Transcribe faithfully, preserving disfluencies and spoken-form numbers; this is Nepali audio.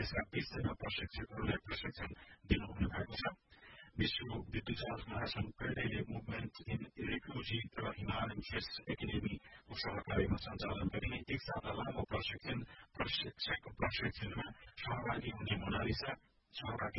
यसका बीसजना प्रशिक्षकहरूलाई प्रशिक्षण दिनुहुने भएको छ। विश्व विद्युत महासङ्घले मुभमेन्ट इन रेफ्युजी र हिमालयन फेस एकाडेमीको सहकारीमा सञ्चालन गरिने एक साता लामो प्रशिक्षण प्रशिक्षक प्रशिक्षणमा सहभागी हुने मोनालिसा सहभागी